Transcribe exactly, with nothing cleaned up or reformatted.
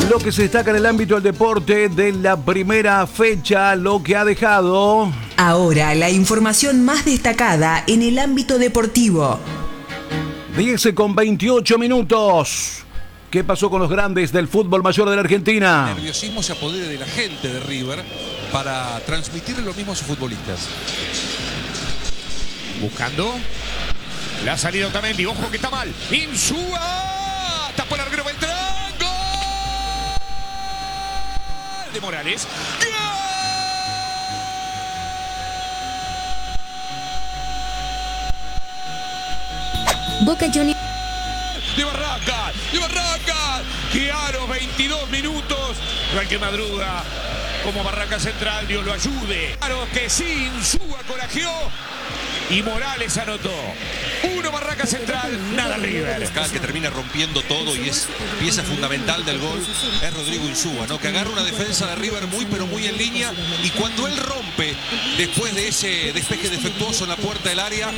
Lo que se destaca en el ámbito del deporte de la primera fecha, lo que ha dejado. Ahora la información más destacada en el ámbito deportivo. diez con veintiocho minutos. ¿Qué pasó con los grandes del fútbol mayor de la Argentina? El nerviosismo se apodera de la gente de River para transmitirle lo mismo a sus futbolistas. Buscando la salida Otamendi, ojo que está mal. Insúa, tapó el arquero Beltrán. ¡Gol de Morales! ¡Gol! Boca Juniors. De Barracas, de Barracas. Quedaron veintidós minutos. No hay que madruga. Como Barraca Central, Dios lo ayude. Claro que sí, Insúa corajeó y Morales anotó. Uno Barraca Central, nada River. Acá que termina rompiendo todo y es pieza fundamental del gol es Rodrigo Insúa, ¿no? Que agarra una defensa de River muy pero muy en línea y cuando él rompe después de ese despeje defectuoso en la puerta del área